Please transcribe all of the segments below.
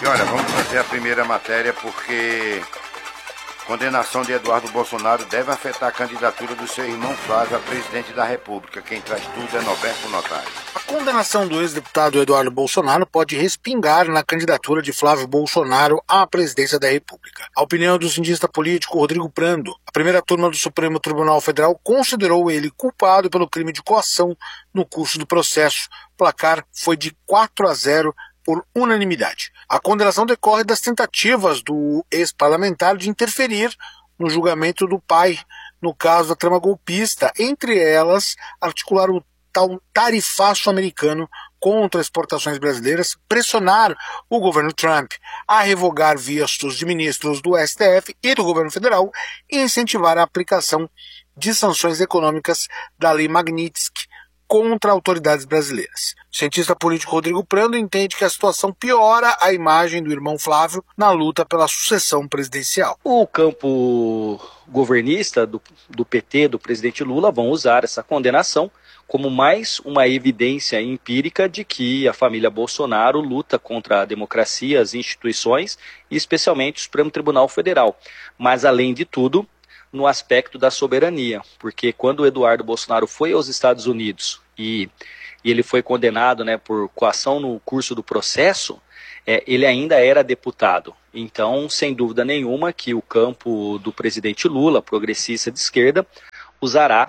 E olha, vamos fazer a primeira matéria porque condenação de Eduardo Bolsonaro deve afetar a candidatura do seu irmão Flávio a presidente da República. Quem traz tudo é Norberto Notari. A condenação do ex-deputado Eduardo Bolsonaro pode respingar na candidatura de Flávio Bolsonaro à presidência da República. A opinião do cientista político Rodrigo Prando. A primeira turma do Supremo Tribunal Federal considerou ele culpado pelo crime de coação no curso do processo. O placar foi de 4-0 por unanimidade. A condenação decorre das tentativas do ex-parlamentar de interferir no julgamento do pai, no caso da trama golpista, entre elas articular o tal tarifaço americano contra exportações brasileiras, pressionar o governo Trump a revogar vistos de ministros do STF e do governo federal e incentivar a aplicação de sanções econômicas da Lei Magnitsky contra autoridades brasileiras. O cientista político Rodrigo Prando entende que a situação piora a imagem do irmão Flávio na luta pela sucessão presidencial. O campo governista do PT, do presidente Lula, vão usar essa condenação como mais uma evidência empírica de que a família Bolsonaro luta contra a democracia, as instituições e especialmente o Supremo Tribunal Federal. Mas, além de tudo, no aspecto da soberania, porque quando o Eduardo Bolsonaro foi aos Estados Unidos e ele foi condenado, por coação no curso do processo, ele ainda era deputado. Então, sem dúvida nenhuma que o campo do presidente Lula, progressista de esquerda, usará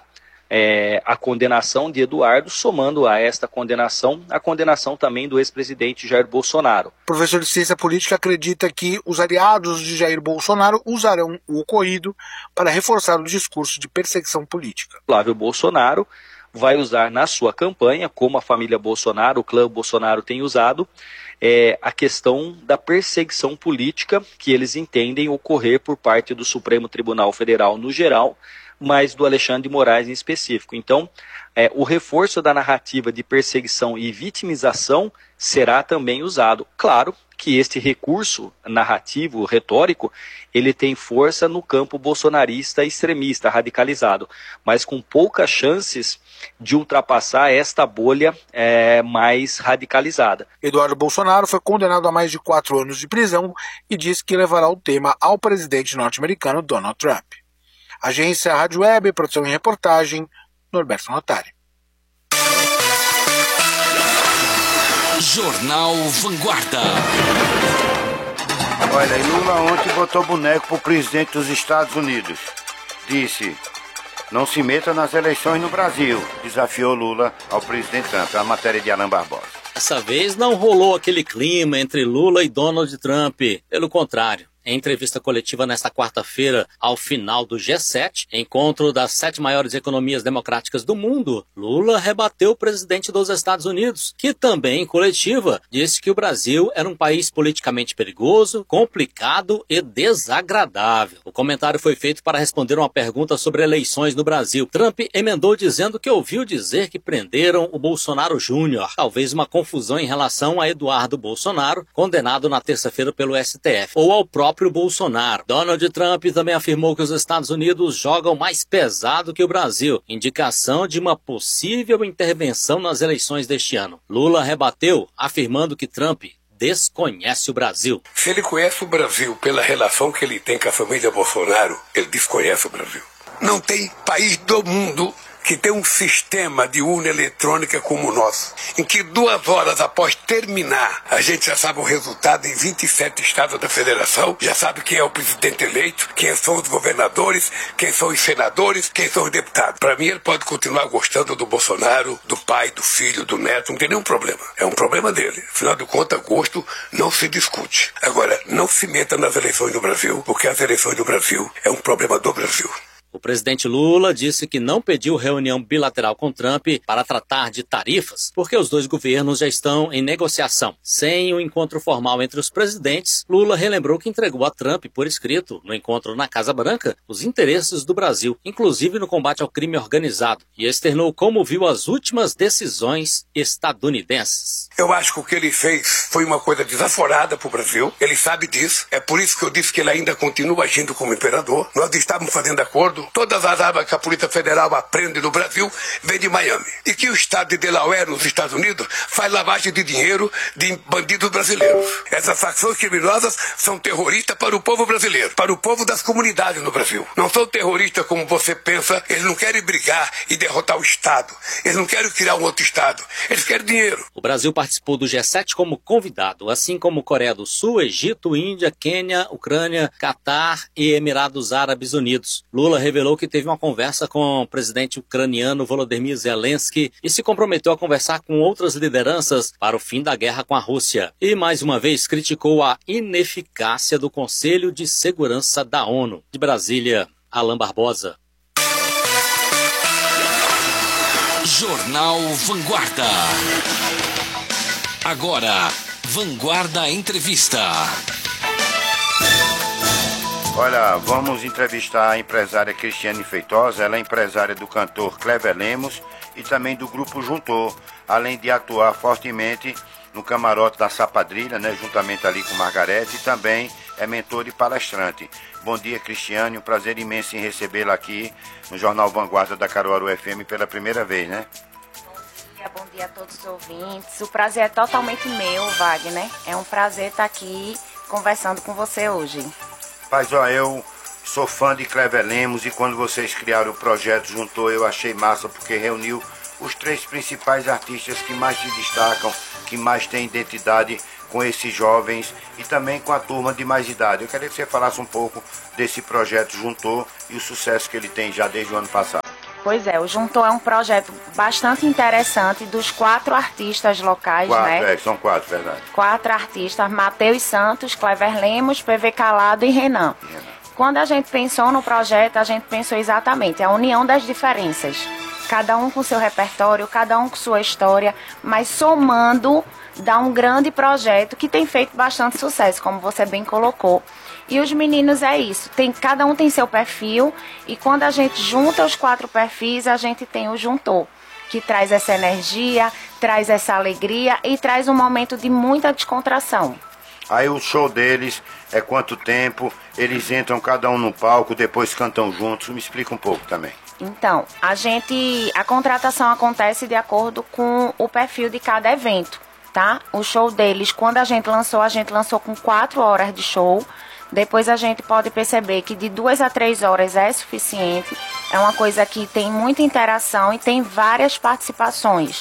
a condenação de Eduardo, somando a esta condenação, a condenação também do ex-presidente Jair Bolsonaro. O professor de ciência política acredita que os aliados de Jair Bolsonaro usarão o ocorrido para reforçar o discurso de perseguição política. Flávio Bolsonaro vai usar na sua campanha, como a família Bolsonaro, o clã Bolsonaro tem usado, a questão da perseguição política que eles entendem ocorrer por parte do Supremo Tribunal Federal no geral, mas do Alexandre de Moraes em específico. Então, o reforço da narrativa de perseguição e vitimização será também usado. Claro que este recurso narrativo, retórico, ele tem força no campo bolsonarista extremista, radicalizado, mas com poucas chances de ultrapassar esta bolha mais radicalizada. Eduardo Bolsonaro foi condenado a mais de 4 anos de prisão e diz que levará o tema ao presidente norte-americano Donald Trump. Agência Rádio Web, produção e reportagem, Norberto Notari. Jornal Vanguarda. Olha, e Lula ontem botou boneco pro presidente dos Estados Unidos. Disse, não se meta nas eleições no Brasil. Desafiou Lula ao presidente Trump. É a matéria de Alan Barbosa. Dessa vez não rolou aquele clima entre Lula e Donald Trump. Pelo contrário. Em entrevista coletiva nesta quarta-feira, ao final do G7, encontro das 7 maiores economias democráticas do mundo, Lula rebateu o presidente dos Estados Unidos, que também, em coletiva, disse que o Brasil era um país politicamente perigoso, complicado e desagradável. O comentário foi feito para responder uma pergunta sobre eleições no Brasil. Trump emendou dizendo que ouviu dizer que prenderam o Bolsonaro Júnior, talvez uma confusão em relação a Eduardo Bolsonaro, condenado na terça-feira pelo STF, ou ao próprio Bolsonaro. Donald Trump também afirmou que os Estados Unidos jogam mais pesado que o Brasil, indicação de uma possível intervenção nas eleições deste ano. Lula rebateu, afirmando que Trump desconhece o Brasil. Se ele conhece o Brasil pela relação que ele tem com a família Bolsonaro, ele desconhece o Brasil. Não tem país do mundo que tem um sistema de urna eletrônica como o nosso, em que 2 horas após terminar, a gente já sabe o resultado em 27 estados da federação, já sabe quem é o presidente eleito, quem são os governadores, quem são os senadores, quem são os deputados. Para mim, ele pode continuar gostando do Bolsonaro, do pai, do filho, do neto, não tem nenhum problema. É um problema dele. Afinal de contas, gosto não se discute. Agora, não se meta nas eleições do Brasil, porque as eleições do Brasil é um problema do Brasil. O presidente Lula disse que não pediu reunião bilateral com Trump para tratar de tarifas, porque os dois governos já estão em negociação. Sem o encontro formal entre os presidentes, Lula relembrou que entregou a Trump, por escrito, no encontro na Casa Branca, os interesses do Brasil, inclusive no combate ao crime organizado, e externou como viu as últimas decisões estadunidenses. Eu acho que o que ele fez foi uma coisa desaforada para o Brasil, ele sabe disso, é por isso que eu disse que ele ainda continua agindo como imperador. Nós estávamos fazendo acordo Todas as armas que a Polícia Federal aprende no Brasil vêm de Miami. E que o estado de Delaware, nos Estados Unidos, faz lavagem de dinheiro de bandidos brasileiros. Essas facções criminosas são terroristas para o povo brasileiro, para o povo das comunidades no Brasil. Não são terroristas como você pensa, eles não querem brigar e derrotar o Estado. Eles não querem criar um outro Estado, eles querem dinheiro. O Brasil participou do G7 como convidado, assim como Coreia do Sul, Egito, Índia, Quênia, Ucrânia, Catar e Emirados Árabes Unidos. Lula revelou que teve uma conversa com o presidente ucraniano Volodymyr Zelensky e se comprometeu a conversar com outras lideranças para o fim da guerra com a Rússia. E mais uma vez criticou a ineficácia do Conselho de Segurança da ONU. De Brasília, Alain Barbosa. Jornal Vanguarda. Agora, Vanguarda Entrevista. Olha, vamos entrevistar a empresária Cristiane Feitosa. Ela é empresária do cantor Clever Lemos e também do Grupo Juntor, além de atuar fortemente no camarote da Sapadrilha, né, juntamente ali com Margarete, e também é mentor e palestrante. Bom dia, Cristiane, um prazer imenso em recebê-la aqui no Jornal Vanguarda da Caruaru FM pela primeira vez, né? Bom dia a todos os ouvintes. O prazer é totalmente meu, Wagner. É um prazer estar aqui conversando com você hoje. Paz, ó, eu sou fã de Clever Lemos e quando vocês criaram o projeto Juntor, eu achei massa porque reuniu os 3 principais artistas que mais se destacam, que mais têm identidade com esses jovens e também com a turma de mais idade. Eu queria que você falasse um pouco desse projeto Juntor e o sucesso que ele tem já desde o ano passado. Pois é, o Juntor é um projeto bastante interessante dos 4 artistas locais, né? São 4, verdade. 4 artistas, Matheus Santos, Clever Lemos, PV Calado e Renan. Quando a gente pensou no projeto, a gente pensou exatamente a união das diferenças. Cada um com seu repertório, cada um com sua história, mas somando dá um grande projeto que tem feito bastante sucesso, como você bem colocou. E os meninos é isso, cada um tem seu perfil e quando a gente junta os 4 perfis, a gente tem o Juntor, que traz essa energia, traz essa alegria e traz um momento de muita descontração. Aí o show deles é quanto tempo? Eles entram cada um no palco, depois cantam juntos. Me explica um pouco também. Então, a contratação acontece de acordo com o perfil de cada evento, tá? O show deles, quando a gente lançou com 4 horas de show. Depois a gente pode perceber que de 2 a 3 horas é suficiente. É uma coisa que tem muita interação e tem várias participações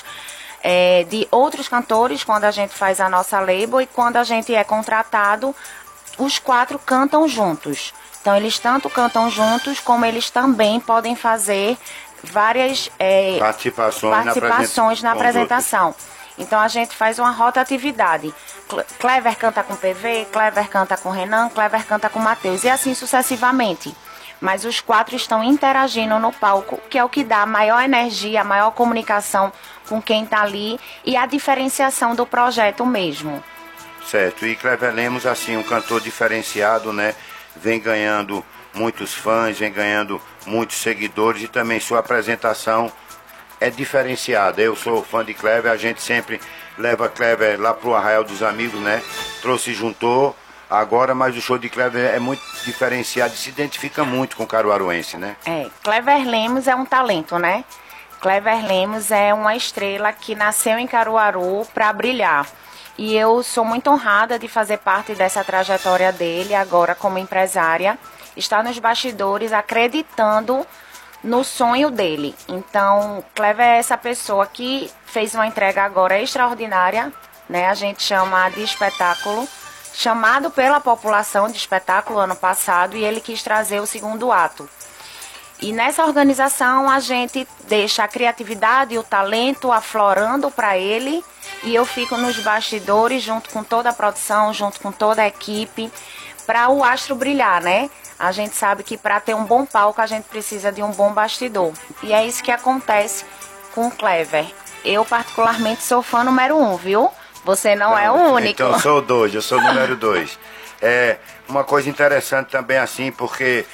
de outros cantores quando a gente faz a nossa label e quando a gente é contratado, os 4 cantam juntos. Então eles tanto cantam juntos como eles também podem fazer várias participações na apresentação. Então a gente faz uma rotatividade. Clever canta com PV, Clever canta com Renan, Clever canta com Matheus e assim sucessivamente. Mas os 4 estão interagindo no palco, que é o que dá a maior energia, a maior comunicação com quem está ali e a diferenciação do projeto mesmo. Certo, e Clever Lemos, assim, um cantor diferenciado, né? Vem ganhando muitos fãs, vem ganhando muitos seguidores e também sua apresentação é diferenciada. Eu sou fã de Clever, a gente sempre leva Clever lá pro Arraial dos Amigos, né? Trouxe Juntor agora, mas o show de Clever é muito diferenciado e se identifica muito com o caruaruense, né? Clever Lemos é um talento, né? Clever Lemos é uma estrela que nasceu em Caruaru para brilhar. E eu sou muito honrada de fazer parte dessa trajetória dele agora como empresária. Estar nos bastidores acreditando no sonho dele. Então, Clever é essa pessoa que fez uma entrega agora extraordinária, né? A gente chama de espetáculo, chamado pela população de espetáculo ano passado, e ele quis trazer o 2º ato. E nessa organização a gente deixa a criatividade e o talento aflorando para ele, e eu fico nos bastidores junto com toda a produção, junto com toda a equipe, para o astro brilhar, né? A gente sabe que para ter um bom palco a gente precisa de um bom bastidor. E é isso que acontece com o Clever. Eu particularmente sou fã número 1, viu? Você não é o único. Então eu sou o 2, eu sou o número 2. É uma coisa interessante também assim, porque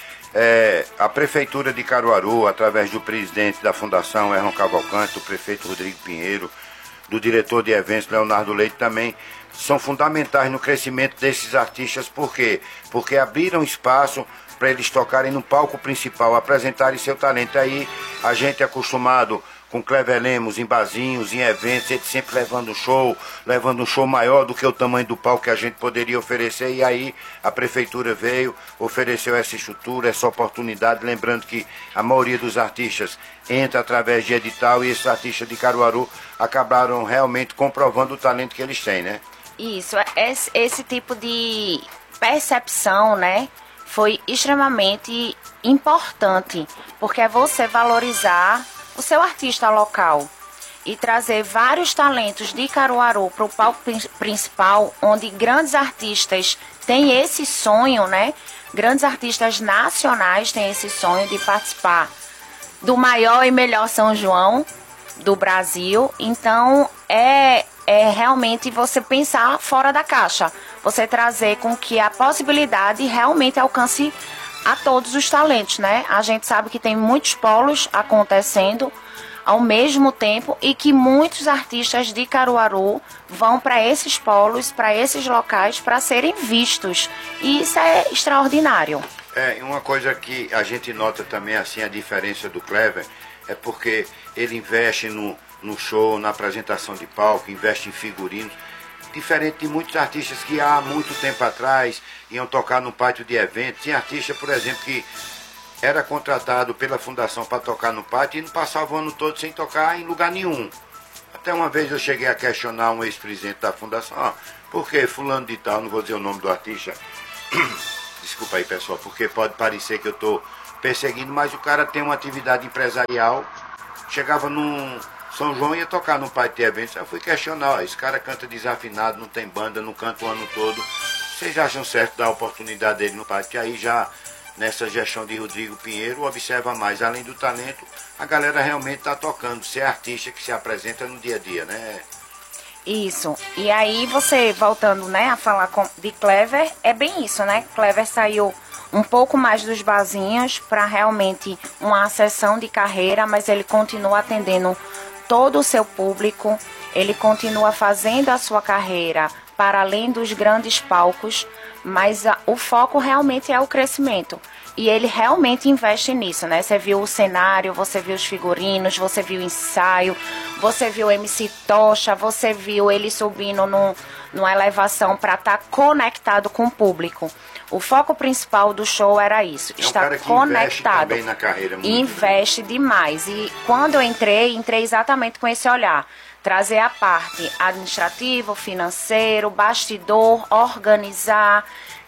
a Prefeitura de Caruaru, através do presidente da Fundação Erlon Cavalcante, do prefeito Rodrigo Pinheiro, do diretor de eventos Leonardo Leite também, são fundamentais no crescimento desses artistas. Por quê? Porque abriram espaço para eles tocarem no palco principal, apresentarem seu talento. Aí a gente é acostumado com Clever Lemos em barzinhos, em eventos, ele sempre levando um show maior do que o tamanho do palco que a gente poderia oferecer, e aí a prefeitura veio, ofereceu essa estrutura, essa oportunidade, lembrando que a maioria dos artistas entra através de edital, e esses artistas de Caruaru acabaram realmente comprovando o talento que eles têm, né? Isso, esse tipo de percepção, né, foi extremamente importante, porque é você valorizar o seu artista local e trazer vários talentos de Caruaru para o palco principal, onde grandes artistas têm esse sonho, né? Grandes artistas nacionais têm esse sonho de participar do maior e melhor São João do Brasil. Então, é realmente você pensar fora da caixa, você trazer com que a possibilidade realmente alcance a todos os talentos, né? A gente sabe que tem muitos polos acontecendo ao mesmo tempo e que muitos artistas de Caruaru vão para esses polos, para esses locais, para serem vistos. E isso é extraordinário. Uma coisa que a gente nota também, assim, a diferença do Clever, é porque ele investe no show, na apresentação de palco, investe em figurinos. Diferente de muitos artistas que há muito tempo atrás iam tocar no pátio de eventos. Tinha artista, por exemplo, que era contratado pela fundação para tocar no pátio e não passava o ano todo sem tocar em lugar nenhum. Até uma vez eu cheguei a questionar um ex-presidente da fundação, por que fulano de tal, não vou dizer o nome do artista, desculpa aí pessoal, porque pode parecer que eu estou perseguindo, mas o cara tem uma atividade empresarial, chegava num São João e ia tocar no pátio de eventos. Eu fui questionar, esse cara canta desafinado, não tem banda, não canta o ano todo. Vocês acham certo dar a oportunidade dele no pátio? E aí já, nessa gestão de Rodrigo Pinheiro, observa mais. Além do talento, a galera realmente está tocando. Ser artista que se apresenta no dia a dia, né? Isso. E aí você, voltando, né, a falar de Clever, é bem isso, né? Clever saiu um pouco mais dos barzinhos para realmente uma ascensão de carreira, mas ele continua atendendo todo o seu público, ele continua fazendo a sua carreira para além dos grandes palcos, mas o foco realmente é o crescimento. E ele realmente investe nisso, né? Você viu o cenário, você viu os figurinos, você viu o ensaio, você viu o MC Tocha, você viu ele subindo numa elevação para estar conectado com o público. O foco principal do show era isso, estar conectado. Investe também na carreira, muito, investe demais. E quando eu entrei exatamente com esse olhar. Trazer a parte administrativa, financeiro, bastidor, organizar,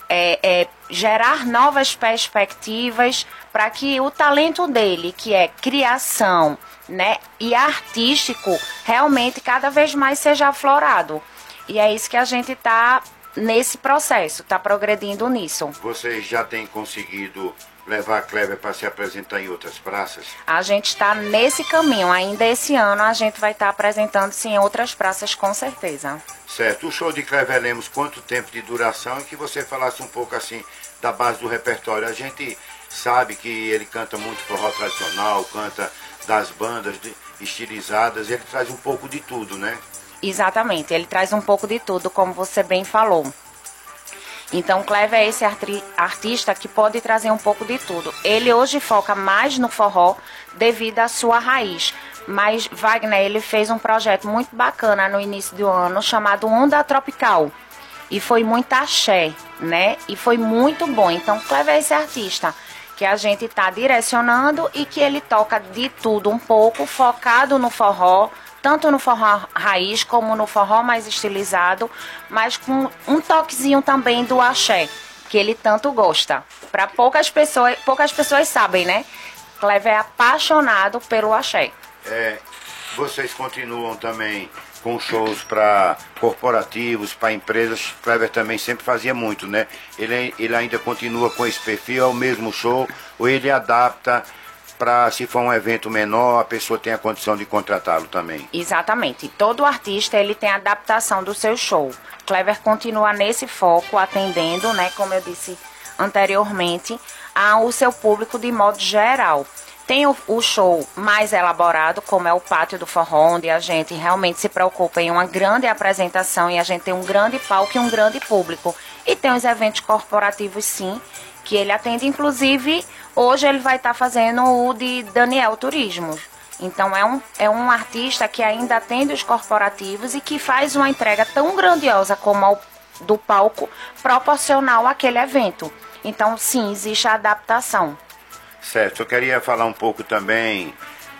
gerar novas perspectivas para que o talento dele, que é criação, né, e artístico, realmente cada vez mais seja aflorado. E é isso que a gente está nesse processo, está progredindo nisso. Vocês já têm conseguido levar a Clever para se apresentar em outras praças? A gente está nesse caminho, ainda esse ano a gente vai estar apresentando-se em outras praças com certeza. Certo, o show de Clever Lemos, quanto tempo de duração? E que você falasse um pouco assim da base do repertório. A gente sabe que ele canta muito forró tradicional, canta das bandas estilizadas, ele traz um pouco de tudo, né? Exatamente, ele traz um pouco de tudo, como você bem falou. Então, Clever é esse artista que pode trazer um pouco de tudo. Ele hoje foca mais no forró devido à sua raiz. Mas Wagner, ele fez um projeto muito bacana no início do ano, chamado Onda Tropical. E foi muito axé, né? E foi muito bom. Então, Clever é esse artista que a gente está direcionando e que ele toca de tudo um pouco, focado no forró, tanto no forró raiz como no forró mais estilizado, mas com um toquezinho também do axé, que ele tanto gosta. Para poucas pessoas sabem, né? Clever é apaixonado pelo axé. Vocês continuam também com shows para corporativos, para empresas. Clever também sempre fazia muito, né? Ele ainda continua com esse perfil, é o mesmo show, ou ele adapta para, se for um evento menor, a pessoa tem a condição de contratá-lo também? Exatamente. Todo artista, ele tem a adaptação do seu show. Clever continua nesse foco, atendendo, né, como eu disse anteriormente, ao seu público de modo geral. Tem o show mais elaborado, como é o Pátio do Forró, onde a gente realmente se preocupa em uma grande apresentação e a gente tem um grande palco e um grande público. E tem os eventos corporativos, sim, que ele atende. Inclusive, hoje ele vai estar fazendo o de Daniel Turismo. Então, é um artista que ainda atende os corporativos e que faz uma entrega tão grandiosa como do palco, proporcional àquele evento. Então, sim, existe a adaptação. Certo, eu queria falar um pouco também,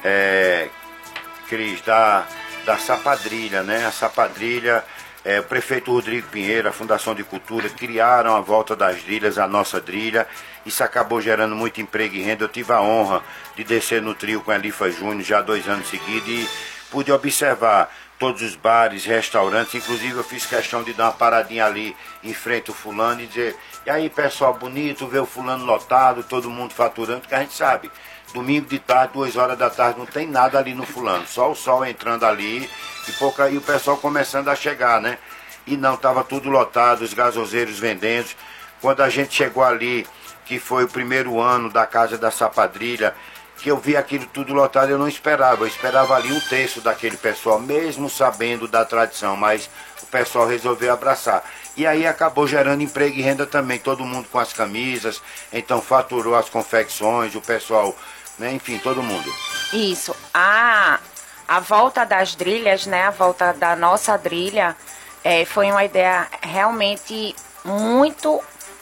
Cris, da Sapadrilha, né? A Sapadrilha, o prefeito Rodrigo Pinheiro, a Fundação de Cultura, criaram a volta das drilhas, a nossa drilha. Isso acabou gerando muito emprego e renda. Eu tive a honra de descer no trio com a Elifa Júnior já 2 anos seguidos e pude observar todos os bares, restaurantes. Inclusive eu fiz questão de dar uma paradinha ali em frente ao fulano e dizer: e aí, pessoal bonito, ver o fulano lotado, todo mundo faturando, porque a gente sabe, domingo de tarde, 2 horas da tarde, não tem nada ali no fulano, só o sol entrando ali e o pessoal começando a chegar, né? E não, estava tudo lotado, os gasoseiros vendendo. Quando a gente chegou ali, que foi o primeiro ano da Casa da Sapadrilha, que eu vi aquilo tudo lotado, eu não esperava. Eu esperava ali 1/3 daquele pessoal, mesmo sabendo da tradição, mas o pessoal resolveu abraçar. E aí acabou gerando emprego e renda também, todo mundo com as camisas, então faturou as confecções, o pessoal, né, enfim, todo mundo. Isso. A volta das drilhas, né, a volta da nossa drilha, foi uma ideia realmente muito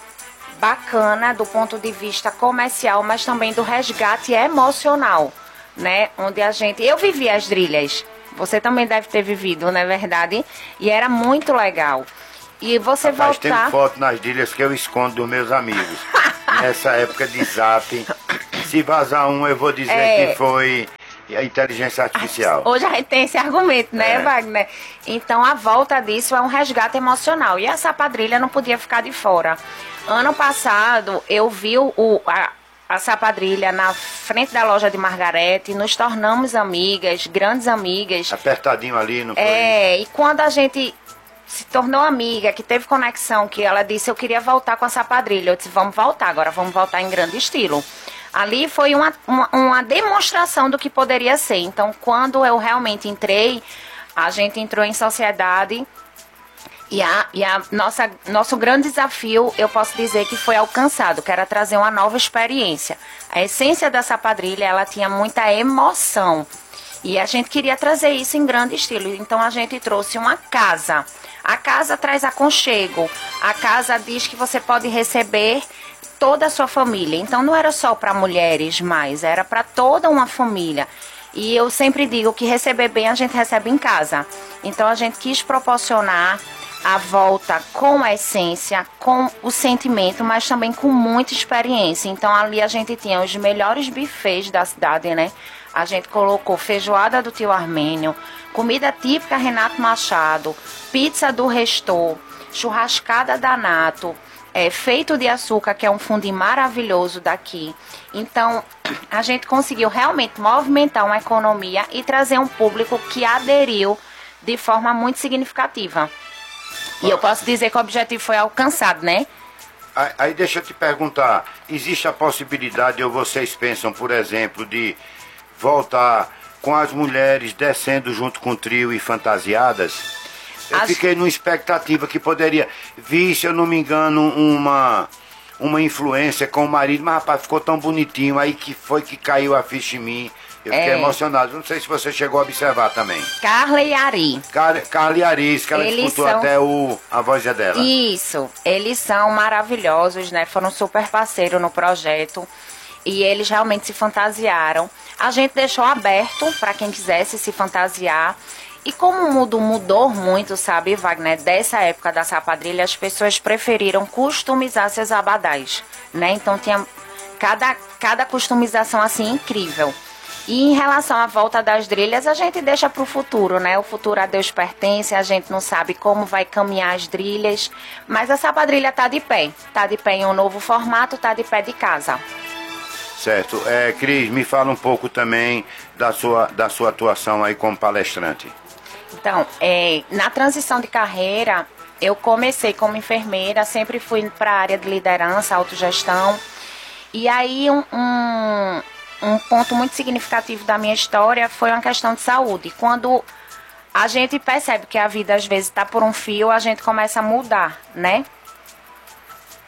bacana do ponto de vista comercial, mas também do resgate emocional, né? Onde eu vivi as drilhas, você também deve ter vivido, não é verdade? E era muito legal. E você Rapaz, voltar... tem foto nas drilhas que eu escondo dos meus amigos. Nessa época de zap, se vazar um, eu vou dizer que foi a inteligência artificial. Hoje a gente tem esse argumento, né, Wagner? Então a volta disso é um resgate emocional. E a Sapadrilha não podia ficar de fora. Ano passado, eu vi a Sapadrilha na frente da loja de Margarete, nos tornamos amigas, grandes amigas. Apertadinho ali, não foi? E quando a gente se tornou amiga, que teve conexão, que ela disse: eu queria voltar com a Sapadrilha. Eu disse: vamos voltar, agora vamos voltar em grande estilo. Ali foi uma demonstração do que poderia ser. Então, quando eu realmente entrei, a gente entrou em sociedade. E nosso grande desafio, eu posso dizer que foi alcançado, que era trazer uma nova experiência. A essência da Sapadrilha, ela tinha muita emoção. E a gente queria trazer isso em grande estilo. Então a gente trouxe uma casa. A casa traz aconchego. A casa diz que você pode receber toda a sua família. Então não era só para mulheres mais, era para toda uma família. E eu sempre digo que receber bem a gente recebe em casa. Então a gente quis proporcionar a volta com a essência, com o sentimento, mas também com muita experiência. Então ali a gente tinha os melhores buffets da cidade, né? A gente colocou feijoada do tio Armênio, comida típica Renato Machado, pizza do Restor, churrascada da Nato, feito de açúcar, que é um fundi maravilhoso daqui. Então a gente conseguiu realmente movimentar uma economia e trazer um público que aderiu de forma muito significativa. E eu posso dizer que o objetivo foi alcançado, né? Aí deixa eu te perguntar, existe a possibilidade, ou vocês pensam, por exemplo, de voltar com as mulheres descendo junto com o trio e fantasiadas? Eu fiquei numa expectativa que poderia vir, se eu não me engano, uma influência com o marido, mas rapaz, ficou tão bonitinho, aí que foi que caiu a ficha em mim. Eu fiquei emocionado. Não sei se você chegou a observar também. Carla e Ari. Carla e Ari, que ela escutou até a voz dela. Isso. Eles são maravilhosos, né? Foram super parceiros no projeto. E eles realmente se fantasiaram. A gente deixou aberto para quem quisesse se fantasiar. E como o mundo mudou muito, sabe, Wagner? Dessa época da Sapadrilha, as pessoas preferiram customizar seus abadás, né? Então tinha cada customização assim incrível. E em relação à volta das drilhas, a gente deixa para o futuro, né? O futuro a Deus pertence, a gente não sabe como vai caminhar as drilhas, mas a Sapadrilha está de pé. Está de pé em um novo formato, está de pé de casa. Certo. Cris, me fala um pouco também da sua atuação aí como palestrante. Então, na transição de carreira, eu comecei como enfermeira, sempre fui para a área de liderança, autogestão. E aí, um ponto muito significativo da minha história foi uma questão de saúde. Quando a gente percebe que a vida às vezes está por um fio, a gente começa a mudar, né?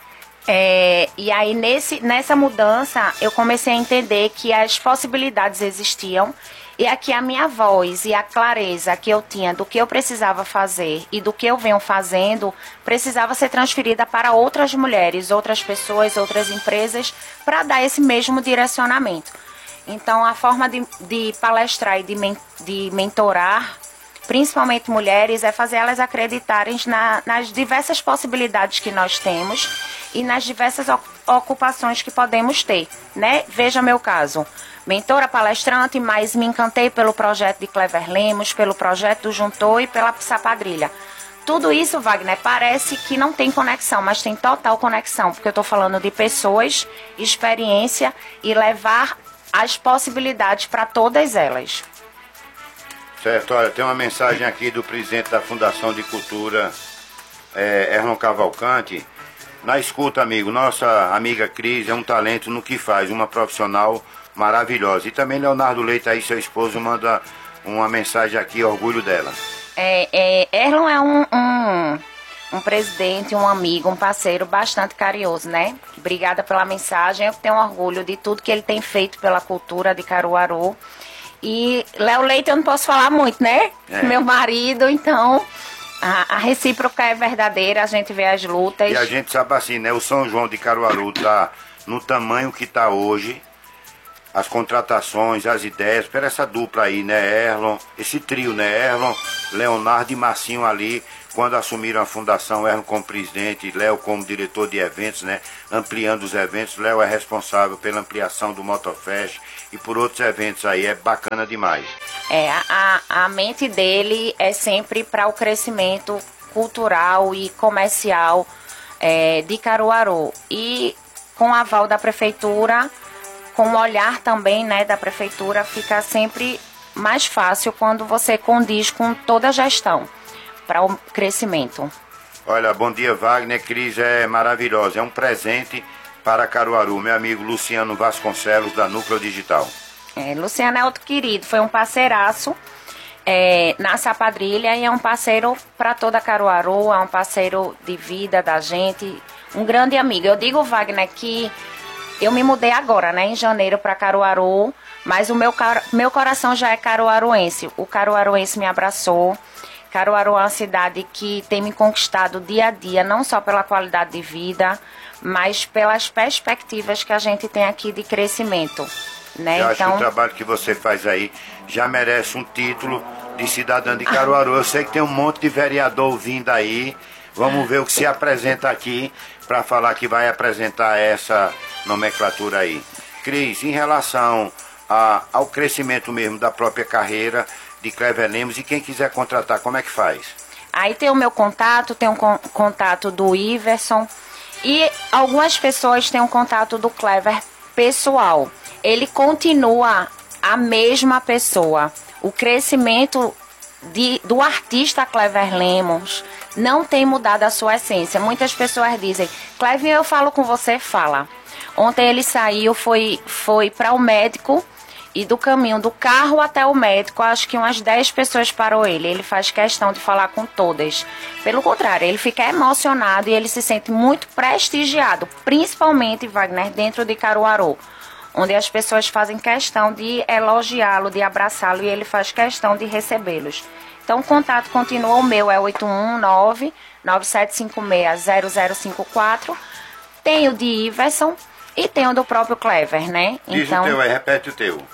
E aí, nessa mudança, eu comecei a entender que as possibilidades existiam e aqui a minha voz e a clareza que eu tinha do que eu precisava fazer e do que eu venho fazendo precisava ser transferida para outras mulheres, outras pessoas, outras empresas, para dar esse mesmo direcionamento. Então, a forma de palestrar e de mentorar, principalmente mulheres, é fazer elas acreditarem nas diversas possibilidades que nós temos e nas diversas ocupações que podemos ter, né? Veja meu caso, mentora palestrante, mas me encantei pelo projeto de Clever Lemos, pelo projeto do Juntor e pela Sapadrilha. Tudo isso, Wagner, parece que não tem conexão, mas tem total conexão, porque eu estou falando de pessoas, experiência e levar as possibilidades para todas elas. Certo, olha, tem uma mensagem aqui do presidente da Fundação de Cultura, Erlon Cavalcante. Na escuta, amigo, nossa amiga Cris é um talento no que faz, uma profissional maravilhosa. E também Leonardo Leite, aí seu esposo, manda uma mensagem aqui, orgulho dela. Erlon é um presidente, um amigo, um parceiro bastante carinhoso, né? Obrigada pela mensagem, eu tenho orgulho de tudo que ele tem feito pela cultura de Caruaru. E Léo Leite eu não posso falar muito, né? Meu marido, então a recíproca é verdadeira, a gente vê as lutas. E a gente sabe assim, né? O São João de Caruaru tá no tamanho que tá hoje, as contratações, as ideias, para essa dupla aí, né? Erlon, esse trio, né? Erlon, Leonardo e Marcinho ali, quando assumiram a fundação, Erlon como presidente, Léo como diretor de eventos, né? Ampliando os eventos. Léo é responsável pela ampliação do Motofest e por outros eventos aí, é bacana demais. A mente dele é sempre para o crescimento cultural e comercial de Caruaru. E com o aval da prefeitura, com o olhar também, né, da prefeitura, fica sempre mais fácil quando você condiz com toda a gestão para o crescimento. Olha, bom dia, Wagner. Cris é maravilhosa, é um presente para Caruaru. Meu amigo Luciano Vasconcelos, da Núcleo Digital. Luciano é outro querido, foi um parceiraço na Sapadrilha e é um parceiro para toda Caruaru, é um parceiro de vida da gente, um grande amigo. Eu digo, Wagner, que eu me mudei agora, né, em janeiro para Caruaru, mas o meu coração já é caruaruense. O caruaruense me abraçou. Caruaru é uma cidade que tem me conquistado dia a dia, não só pela qualidade de vida, mas pelas perspectivas que a gente tem aqui de crescimento, né? Eu acho que o trabalho que você faz aí já merece um título de cidadã de Caruaru. Eu sei que tem um monte de vereador vindo aí. Vamos ver o que se apresenta aqui para falar que vai apresentar essa nomenclatura aí. Cris, em relação ao crescimento mesmo da própria carreira de Clever Lemos, e quem quiser contratar, como é que faz? Aí tem o meu contato, tem um contato do Iverson e algumas pessoas têm um contato do Clever pessoal. Ele continua a mesma pessoa. O crescimento do artista Clever Lemos não tem mudado a sua essência. Muitas pessoas dizem, Clever, eu falo com você, fala. Ontem ele saiu, foi para o médico. E do caminho do carro até o médico, acho que umas 10 pessoas parou ele. Ele faz questão de falar com todas. Pelo contrário, ele fica emocionado e ele se sente muito prestigiado, principalmente, Wagner, dentro de Caruaru, onde as pessoas fazem questão de elogiá-lo, de abraçá-lo, e ele faz questão de recebê-los. Então, o contato continua, o meu é 819-9756-0054. Tem o de Iverson. E tem o do próprio Clever, né? Diz então, o teu aí, repete o teu.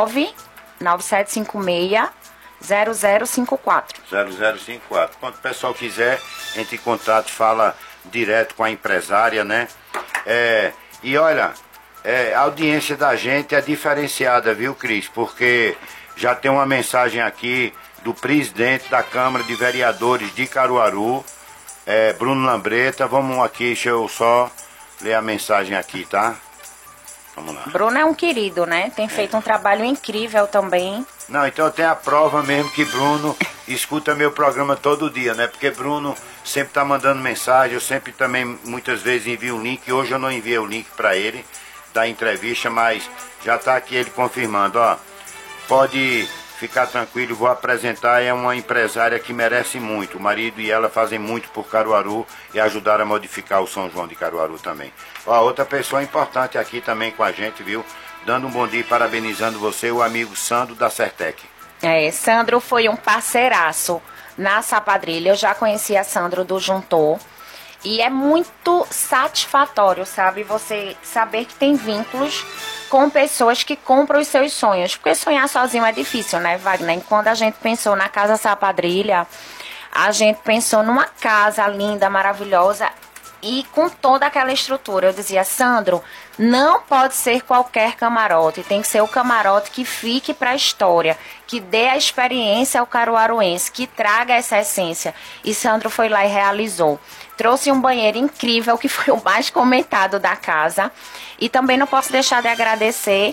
99756-0054. 0054. Quando o pessoal quiser, entre em contato, fala direto com a empresária, né? E olha, a audiência da gente é diferenciada, viu, Cris? Porque já tem uma mensagem aqui do presidente da Câmara de Vereadores de Caruaru, Bruno Lambreta. Vamos aqui, deixa eu só ler a mensagem aqui, tá? Vamos lá. Bruno é um querido, né? Tem feito um trabalho incrível também. Não, então tem a prova mesmo que Bruno escuta meu programa todo dia, né? Porque Bruno sempre tá mandando mensagem, eu sempre também muitas vezes envio o link. Hoje eu não enviei o link para ele da entrevista, mas já tá aqui ele confirmando, ó. Pode ficar tranquilo, vou apresentar, é uma empresária que merece muito. O marido e ela fazem muito por Caruaru e ajudaram a modificar o São João de Caruaru também. Ó, outra pessoa importante aqui também com a gente, viu? Dando um bom dia e parabenizando você, o amigo Sandro da Sertec. Sandro foi um parceiraço na Sapadrilha. Eu já conhecia Sandro do Juntor. E é muito satisfatório, sabe? Você saber que tem vínculos com pessoas que compram os seus sonhos. Porque sonhar sozinho é difícil, né, Wagner? E quando a gente pensou na Casa Sapadrilha, a gente pensou numa casa linda, maravilhosa e com toda aquela estrutura. Eu dizia, Sandro, não pode ser qualquer camarote. Tem que ser o camarote que fique para a história, que dê a experiência ao caruaruense, que traga essa essência. E Sandro foi lá e realizou. Trouxe um banheiro incrível, que foi o mais comentado da casa. E também não posso deixar de agradecer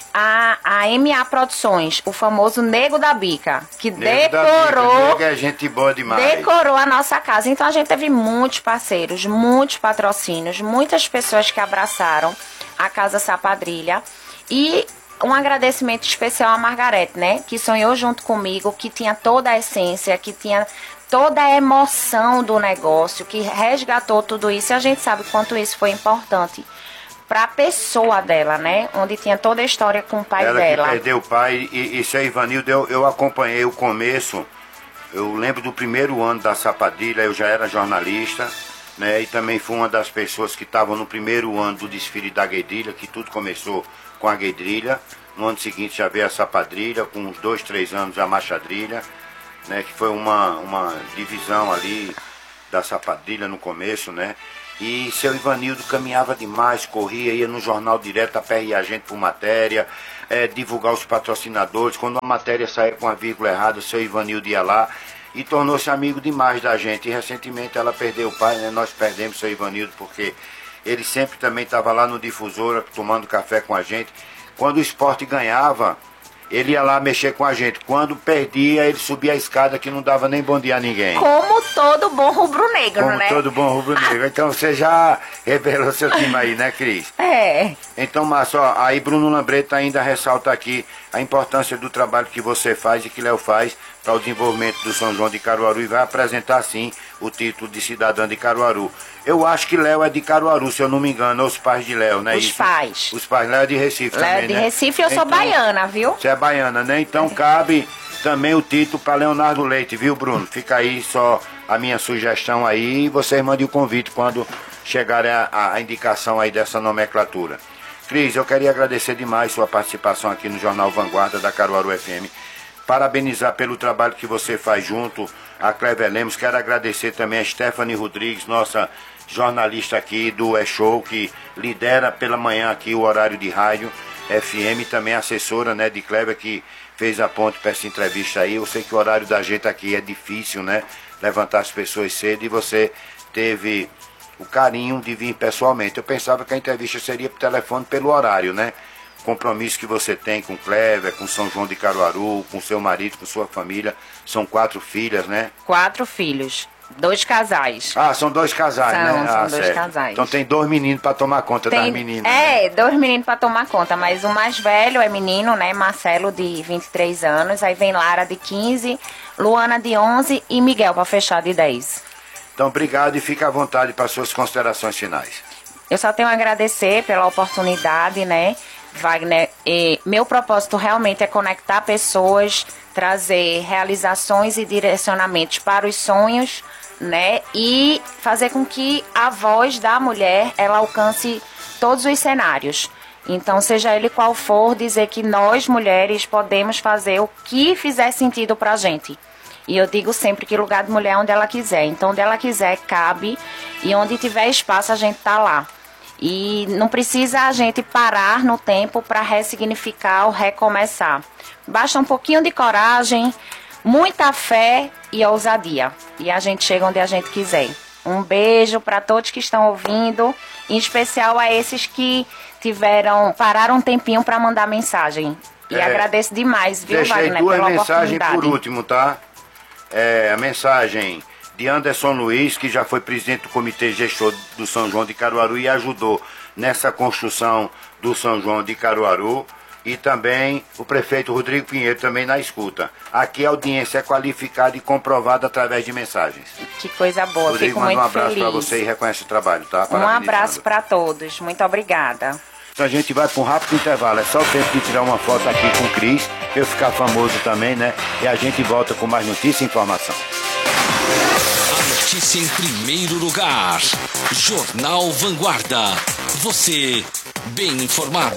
a MA Produções, o famoso Nego da Bica, que decorou... Nego é gente boa demais. Decorou a nossa casa. Então a gente teve muitos parceiros, muitos patrocínios, muitas pessoas que abraçaram a Casa Sapadrilha. E um agradecimento especial a Margarete, né? Que sonhou junto comigo, que tinha toda a essência, que tinha toda a emoção do negócio, que resgatou tudo isso. E a gente sabe quanto isso foi importante para a pessoa dela, né? Onde tinha toda a história com o pai dela. Ela que perdeu o pai. E seu Ivanildo, eu acompanhei o começo. Eu lembro do primeiro ano da Sapadrilha, eu já era jornalista, né? E também fui uma das pessoas que estavam no primeiro ano do desfile da Guedrilha, que tudo começou com a Guedrilha. No ano seguinte já veio a Sapadrilha, com uns 2, 3 anos a Machadrilha, né? Que foi uma divisão ali da Sapadrilha no começo, né? E seu Ivanildo caminhava demais, corria, ia no jornal direto, aperrear a gente por matéria, divulgar os patrocinadores. Quando a matéria saía com a vírgula errada, seu Ivanildo ia lá e tornou-se amigo demais da gente. E recentemente ela perdeu o pai, né? Nós perdemos seu Ivanildo porque ele sempre também estava lá no Difusora, tomando café com a gente. Quando o esporte ganhava, ele ia lá mexer com a gente. Quando perdia, ele subia a escada que não dava nem bom dia a ninguém. Como todo bom rubro-negro, né? Como todo bom rubro-negro. Então você já revelou seu time aí, né, Cris? Então, Márcio, aí Bruno Lambreta ainda ressalta aqui a importância do trabalho que você faz e que Léo faz para o desenvolvimento do São João de Caruaru e vai apresentar, sim, o título de cidadã de Caruaru. Eu acho que Léo é de Caruaru, se eu não me engano, ou os pais de Léo, né? Os pais. Os pais, Léo é de Recife Léo também, é de né? Recife e eu sou baiana, viu? Você é baiana, né? Então cabe também o título para Leonardo Leite, viu, Bruno? Fica aí só a minha sugestão aí e vocês mandem o convite quando chegar a indicação aí dessa nomenclatura. Cris, eu queria agradecer demais sua participação aqui no Jornal Vanguarda da Caruaru FM. Parabenizar pelo trabalho que você faz junto a Clever Lemos. Quero agradecer também a Stephanie Rodrigues, nossa jornalista aqui do E-Show, que lidera pela manhã aqui o horário de rádio FM, também assessora, né, de Clever, que fez a ponte para essa entrevista aí. Eu sei que o horário da gente aqui é difícil, né, levantar as pessoas cedo, e você teve o carinho de vir pessoalmente. Eu pensava que a entrevista seria por telefone pelo horário, né? Compromisso que você tem com Clever, com São João de Caruaru, com seu marido, com sua família. São 4 filhas, né? 4 filhos. 2 casais. Ah, são 2 casais, né? São 2 certo. casais. Então tem 2 meninos para tomar conta das meninas. né? 2 meninos para tomar conta, mas o mais velho é menino, né? Marcelo, de 23 anos. Aí vem Lara, de 15, Luana, de 11 e Miguel, para fechar, de 10. Então, obrigado e fica à vontade para suas considerações finais. Eu só tenho a agradecer pela oportunidade, né, Wagner? E meu propósito realmente é conectar pessoas, trazer realizações e direcionamentos para os sonhos, né, e fazer com que a voz da mulher, ela alcance todos os cenários. Então, seja ele qual for, dizer que nós, mulheres, podemos fazer o que fizer sentido pra gente. E eu digo sempre que lugar de mulher é onde ela quiser. Então, onde ela quiser, cabe. E onde tiver espaço, a gente tá lá. E não precisa a gente parar no tempo para ressignificar ou recomeçar. Basta um pouquinho de coragem, muita fé e ousadia. E a gente chega onde a gente quiser. Um beijo para todos que estão ouvindo, em especial a esses que pararam um tempinho para mandar mensagem. E agradeço demais, viu, Deixei Wagner, 2 pela mensagens oportunidade. por último, tá? A mensagem de Anderson Luiz, que já foi presidente do Comitê Gestor do São João de Caruaru e ajudou nessa construção do São João de Caruaru, e também o prefeito Rodrigo Pinheiro também na escuta. Aqui a audiência é qualificada e comprovada através de mensagens. Que coisa boa, Rodrigo, fico muito feliz. Um abraço para você e reconhece o trabalho, tá? Um abraço para todos, muito obrigada. Então a gente vai para um rápido intervalo, é só o tempo de tirar uma foto aqui com o Cris, pra eu ficar famoso também, né? E a gente volta com mais notícia e informação. A notícia em primeiro lugar. Jornal Vanguarda. Você bem informado.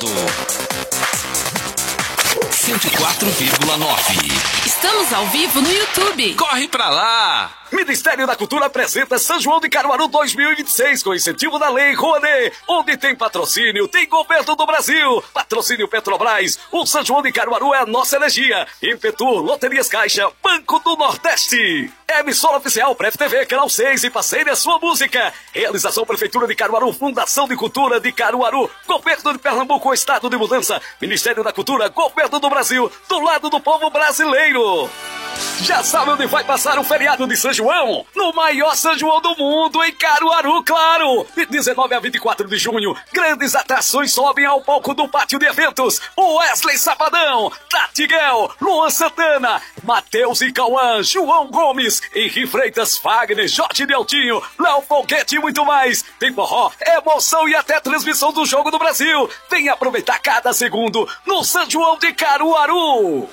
104,9. Estamos ao vivo no YouTube. Corre pra lá! Ministério da Cultura apresenta São João de Caruaru 2026 com incentivo da Lei Rouanet. Onde tem patrocínio, tem governo do Brasil. Patrocínio Petrobras. O São João de Caruaru é a nossa energia. Impetur, Loterias Caixa, Banco do Nordeste. Emissora oficial Pref TV, Canal 6 e parceira Sua Música. Realização Prefeitura de Caruaru, Fundação de Cultura de Caruaru, Governo de Pernambuco, Estado de Mudança, Ministério da Cultura, Governo do Brasil, do lado do povo brasileiro. Já sabe onde vai passar o feriado de São João? No maior São João do mundo, em Caruaru, claro! De 19 a 24 de junho, grandes atrações sobem ao palco do pátio de eventos. Wesley Safadão, Tati Guel, Luan Santana, Matheus e Cauã, João Gomes, Henri Freitas, Fagner, Jorge Deltinho, Léo Foguete e muito mais. Tem forró, emoção e até transmissão do Jogo do Brasil. Vem aproveitar cada segundo no São João de Caruaru.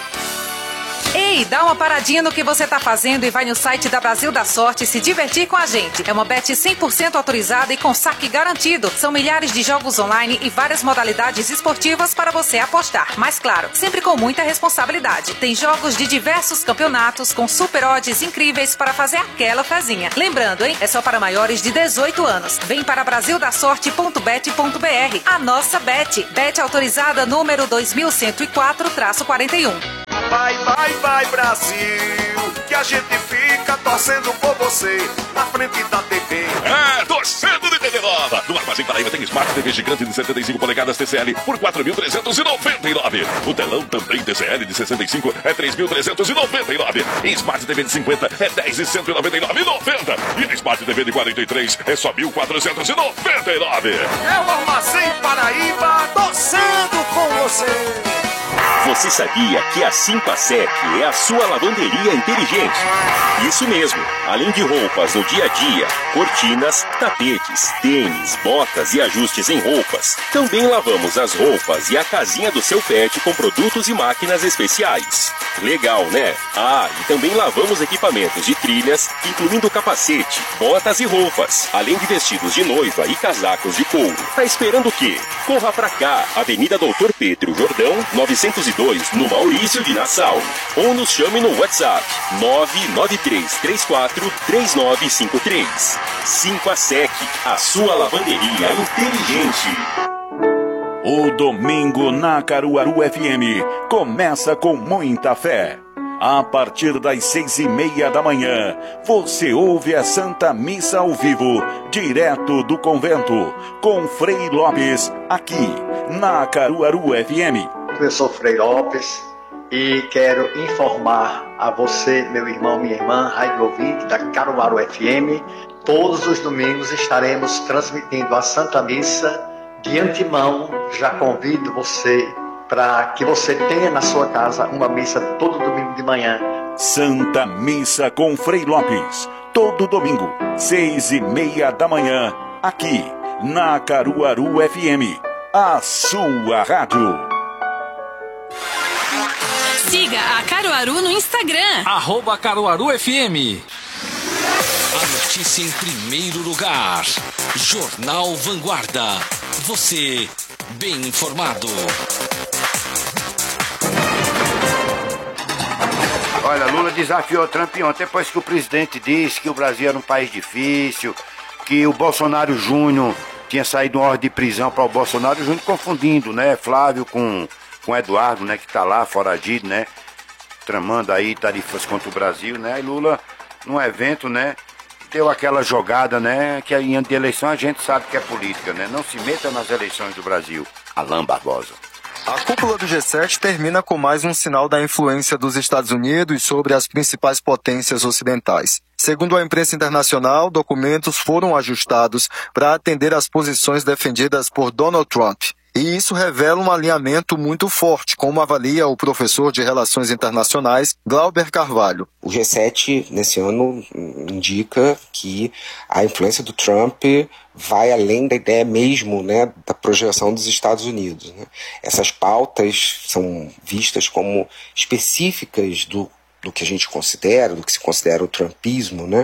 Ei, dá uma paradinha no que você tá fazendo e vai no site da Brasil da Sorte se divertir com a gente. É uma bet 100% autorizada e com saque garantido. São milhares de jogos online e várias modalidades esportivas para você apostar. Mas claro, sempre com muita responsabilidade. Tem jogos de diversos campeonatos com super odds incríveis para fazer aquela fezinha. Lembrando, hein? É só para maiores de 18 anos. Vem para brasildasorte.bet.br. A nossa bet. Bet autorizada número 2104-41. Vai, vai, vai Brasil, que a gente fica torcendo por você, na frente da TV. É, torcendo de TV nova. No Armazém Paraíba tem Smart TV gigante de 75 polegadas TCL por 4.399. O telão também TCL de 65 é 3.399. E Smart TV de 50 é 10.199,90. E a Smart TV de 43 é só 1.499. É o Armazém Paraíba torcendo com você. Você sabia que a Simpasec é a sua lavanderia inteligente? Isso mesmo. Além de roupas no dia a dia, cortinas, tapetes, tênis, botas e ajustes em roupas, também lavamos as roupas e a casinha do seu pet com produtos e máquinas especiais. Legal, né? Ah, e também lavamos equipamentos de trilhas, incluindo capacete, botas e roupas, além de vestidos de noiva e casacos de couro. Tá esperando o quê? Corra pra cá, Avenida Doutor Pedro Jordão, 902, no Maurício de Nassau. Ou nos chame no WhatsApp 993343953. Simpasec, a sua lavanderia inteligente. O Domingo na Caruaru FM começa com muita fé. A partir das 6:30 da manhã, você ouve a Santa Missa ao vivo, direto do convento, com Frei Lopes, aqui na Caruaru FM. Eu sou Frei Lopes e quero informar a você, meu irmão, minha irmã, rádio ouvinte da Caruaru FM. Todos os domingos estaremos transmitindo a Santa Missa. De antemão, já convido você para que você tenha na sua casa uma missa todo domingo de manhã. Santa Missa com Frei Lopes, todo domingo, 6:30 da manhã, aqui na Caruaru FM, a sua rádio. Siga a Caruaru no Instagram. @CaruaruFM. A notícia em primeiro lugar. Jornal Vanguarda. Você bem informado. Olha, Lula desafiou Trump ontem, depois que o presidente disse que o Brasil era um país difícil, que o Bolsonaro Júnior tinha saído uma ordem de prisão para o Bolsonaro Júnior, confundindo, né, Flávio com Eduardo, né, que está lá, foragido, né, tramando aí tarifas contra o Brasil, né, e Lula, num evento, né, deu aquela jogada, né, que em ano de eleição a gente sabe que é política, né, não se meta nas eleições do Brasil. Alain Barbosa. A cúpula do G7 termina com mais um sinal da influência dos Estados Unidos sobre as principais potências ocidentais. Segundo a imprensa internacional, documentos foram ajustados para atender às posições defendidas por Donald Trump. E isso revela um alinhamento muito forte, como avalia o professor de Relações Internacionais, Glauber Carvalho. O G7, nesse ano, indica que a influência do Trump vai além da ideia mesmo, né, da projeção dos Estados Unidos, né? Essas pautas são vistas como específicas do que a gente considera, do que se considera o trumpismo, né?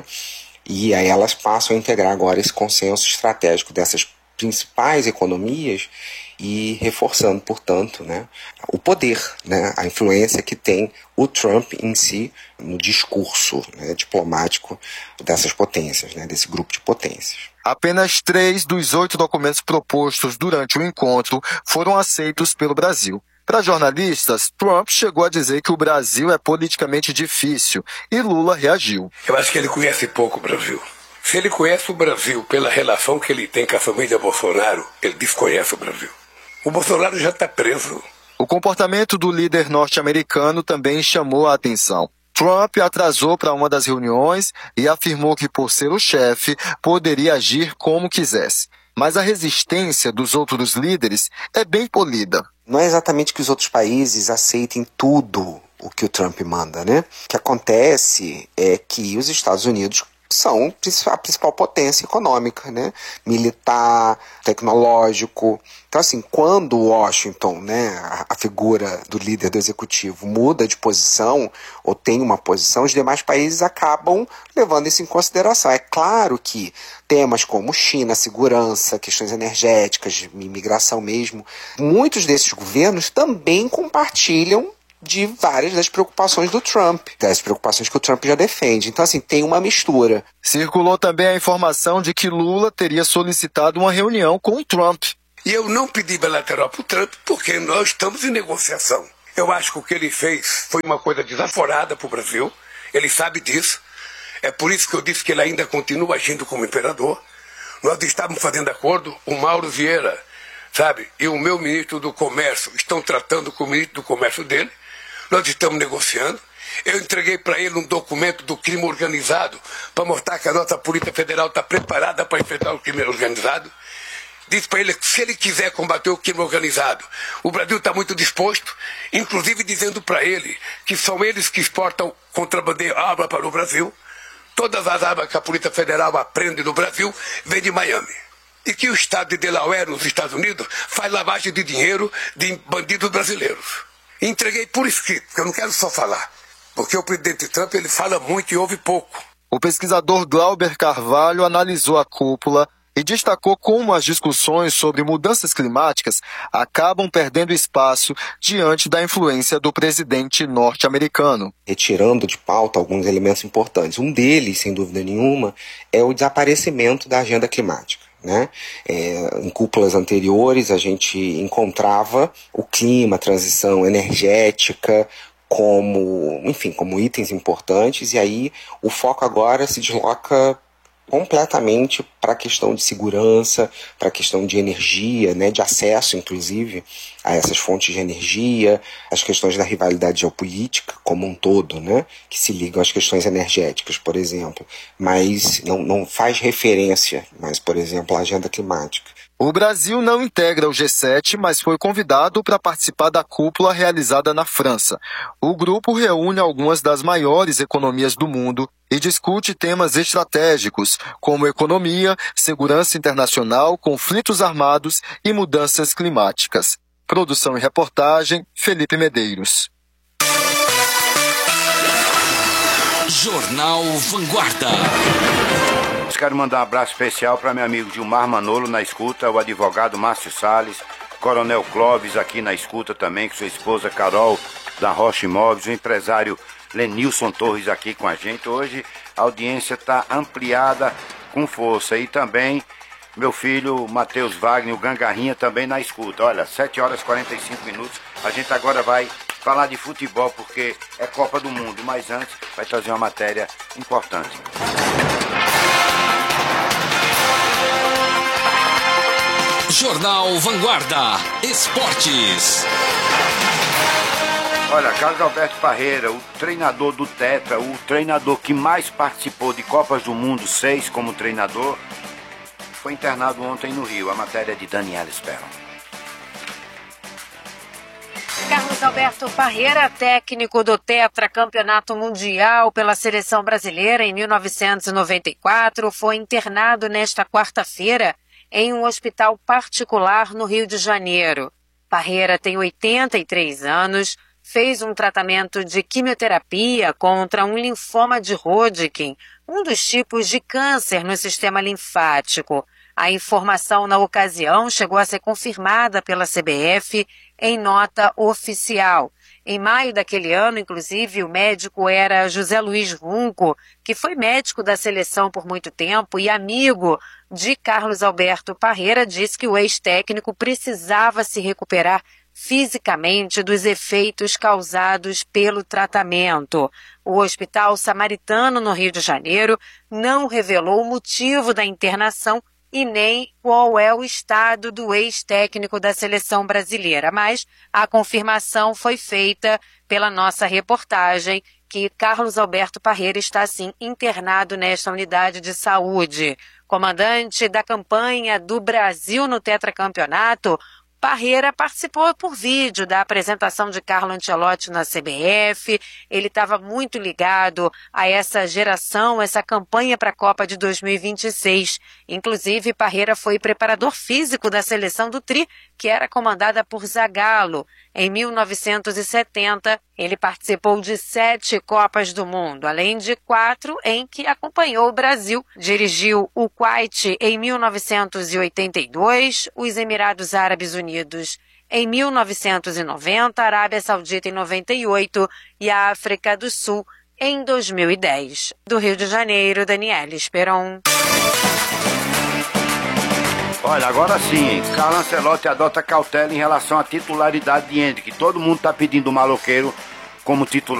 E aí elas passam a integrar agora esse consenso estratégico dessas principais economias e reforçando, portanto, né, o poder, né, a influência que tem o Trump em si no discurso, né, diplomático dessas potências, né, desse grupo de potências. Apenas 3 dos 8 documentos propostos durante o encontro foram aceitos pelo Brasil. Para jornalistas, Trump chegou a dizer que o Brasil é politicamente difícil e Lula reagiu. Eu acho que ele conhece pouco o Brasil. Se ele conhece o Brasil pela relação que ele tem com a família Bolsonaro, ele desconhece o Brasil. O Bolsonaro já está preso. O comportamento do líder norte-americano também chamou a atenção. Trump atrasou para uma das reuniões e afirmou que, por ser o chefe, poderia agir como quisesse. Mas a resistência dos outros líderes é bem polida. Não é exatamente que os outros países aceitem tudo o que o Trump manda, né? O que acontece é que os Estados Unidos são a principal potência econômica, né? Militar, tecnológico. Então, assim, quando Washington, né, a figura do líder do executivo muda de posição ou tem uma posição, os demais países acabam levando isso em consideração. É claro que temas como China, segurança, questões energéticas, imigração mesmo, muitos desses governos também compartilham de várias das preocupações do Trump, das preocupações que o Trump já defende. Então, assim, tem uma mistura. Circulou também a informação de que Lula teria solicitado uma reunião com o Trump. E eu não pedi bilateral para o Trump porque nós estamos em negociação. Eu acho que o que ele fez foi uma coisa desaforada para o Brasil. Ele sabe disso. É por isso que eu disse que ele ainda continua agindo como imperador. Nós estávamos fazendo acordo, o Mauro Vieira, sabe, e o meu ministro do Comércio estão tratando com o ministro do Comércio dele. Nós estamos negociando. Eu entreguei para ele um documento do crime organizado para mostrar que a nossa Polícia Federal está preparada para enfrentar o crime organizado. Disse para ele que se ele quiser combater o crime organizado, o Brasil está muito disposto, inclusive dizendo para ele que são eles que exportam contrabandeiro arma para o Brasil. Todas as armas que a Polícia Federal aprende no Brasil vêm de Miami. E que o estado de Delaware, nos Estados Unidos, faz lavagem de dinheiro de bandidos brasileiros. Entreguei por escrito, porque eu não quero só falar. Porque o presidente Trump ele fala muito e ouve pouco. O pesquisador Glauber Carvalho analisou a cúpula e destacou como as discussões sobre mudanças climáticas acabam perdendo espaço diante da influência do presidente norte-americano. Retirando de pauta alguns elementos importantes. Um deles, sem dúvida nenhuma, é o desaparecimento da agenda climática. Né? Em cúpulas anteriores a gente encontrava o clima, a transição energética como itens importantes, e aí o foco agora se desloca completamente para a questão de segurança, para a questão de energia, né, de acesso, inclusive, a essas fontes de energia, as questões da rivalidade geopolítica como um todo, né, que se ligam às questões energéticas, por exemplo, mas não faz referência, mas, por exemplo, à agenda climática. O Brasil não integra o G7, mas foi convidado para participar da cúpula realizada na França. O grupo reúne algumas das maiores economias do mundo e discute temas estratégicos, como economia, segurança internacional, conflitos armados e mudanças climáticas. Produção e reportagem, Felipe Medeiros. Jornal Vanguarda. Quero mandar um abraço especial para meu amigo Gilmar Manolo na escuta, o advogado Márcio Salles, Coronel Clóvis aqui na escuta também, com sua esposa Carol da Rocha Imóveis, o empresário Lenilson Torres aqui com a gente. Hoje a audiência está ampliada com força. E também meu filho Matheus Wagner, o Gangarrinha, também na escuta. Olha, 7h45. A gente agora vai falar de futebol porque é Copa do Mundo, mas antes vai trazer uma matéria importante. Jornal Vanguarda Esportes. Olha, Carlos Alberto Parreira, o treinador do Tetra, o treinador que mais participou de Copas do Mundo, 6 como treinador, foi internado ontem no Rio. A matéria é de Daniela Esperon. Carlos Alberto Parreira, técnico do tetracampeonato mundial pela seleção brasileira em 1994, foi internado nesta quarta-feira em um hospital particular no Rio de Janeiro. Parreira tem 83 anos, fez um tratamento de quimioterapia contra um linfoma de Hodgkin, um dos tipos de câncer no sistema linfático. A informação na ocasião chegou a ser confirmada pela CBF em nota oficial. Em maio daquele ano, inclusive, o médico era José Luiz Runco, que foi médico da seleção por muito tempo e amigo de Carlos Alberto Parreira, disse que o ex-técnico precisava se recuperar fisicamente dos efeitos causados pelo tratamento. O Hospital Samaritano, no Rio de Janeiro, não revelou o motivo da internação e nem qual é o estado do ex-técnico da seleção brasileira. Mas a confirmação foi feita pela nossa reportagem que Carlos Alberto Parreira está, sim, internado nesta unidade de saúde. Comandante da campanha do Brasil no tetracampeonato, Parreira participou por vídeo da apresentação de Carlo Ancelotti na CBF. Ele estava muito ligado a essa geração, essa campanha para a Copa de 2026. Inclusive, Parreira foi preparador físico da seleção do Tri, que era comandada por Zagallo. Em 1970, ele participou de 7 Copas do Mundo, além de 4 em que acompanhou o Brasil. Dirigiu o Kuwait em 1982, os Emirados Árabes Unidos em 1990, a Arábia Saudita em 98 e a África do Sul em 2010. Do Rio de Janeiro, Daniela Esperon. Olha, agora sim, Carlo Ancelotti adota cautela em relação à titularidade de Endrick. Todo mundo está pedindo o maloqueiro como titular.